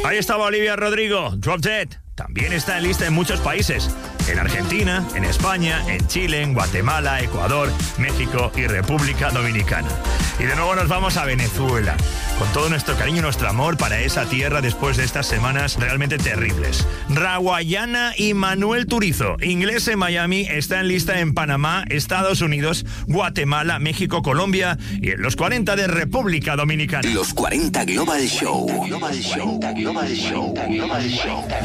Ahí estaba Olivia Rodrigo, Drop Dead. También está en lista en muchos países. En Argentina, en España, en Chile, en Guatemala, Ecuador, México y República Dominicana. Y de nuevo nos vamos a Venezuela, con todo nuestro cariño y nuestro amor para esa tierra después de estas semanas realmente terribles. Rawayana y Manuel Turizo, inglés en Miami, está en lista en Panamá, Estados Unidos, Guatemala, México, Colombia y en los 40 de República Dominicana. Los 40 Global Show.